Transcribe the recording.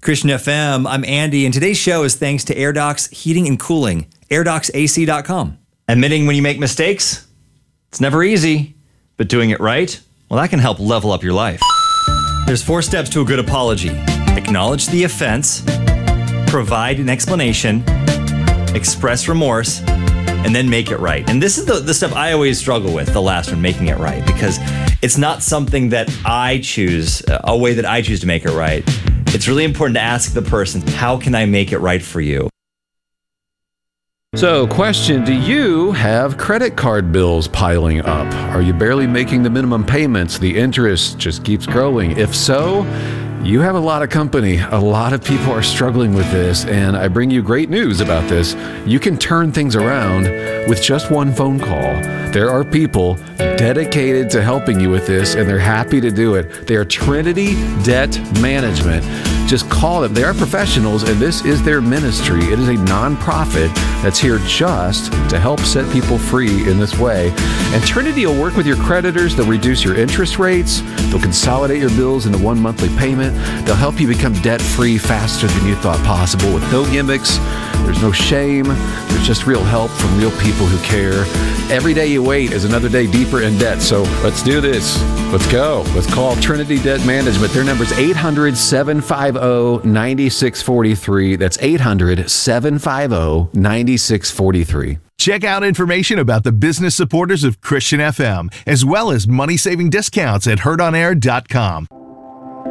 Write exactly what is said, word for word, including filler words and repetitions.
Christian F M, I'm Andy, and today's show is thanks to AirDocs Heating and Cooling, air docs A C dot com. Admitting when you make mistakes, it's never easy, but doing it right, well, that can help level up your life. There's four steps to a good apology. Acknowledge the offense, provide an explanation, express remorse, and then make it right. And this is the, the stuff I always struggle with, the last one, making it right, because it's not something that I choose, a way that I choose to make it right. It's really important to ask the person, how can I make it right for you? So, question, do you have credit card bills piling up? Are you barely making the minimum payments? The interest just keeps growing. If so, you have a lot of company. A lot of people are struggling with this, and I bring you great news about this. You can turn things around with just one phone call. There are people dedicated to helping you with this, and they're happy to do it. They are Trinity Debt Management. Just call them. They are professionals, and this is their ministry. It is a nonprofit that's here just to help set people free in this way. And Trinity will work with your creditors. They'll reduce your interest rates. They'll consolidate your bills into one monthly payment. They'll help you become debt-free faster than you thought possible with no gimmicks. There's no shame. There's just real help from real people who care. Every day you wait is another day deeper in debt. So let's do this. Let's go. Let's call Trinity Debt Management. Their number is eight hundred, seven five zero, nine six four three. That's eight hundred, seven five zero, nine six four three. Check out information about the business supporters of Christian F M, as well as money-saving discounts at heard on air dot com.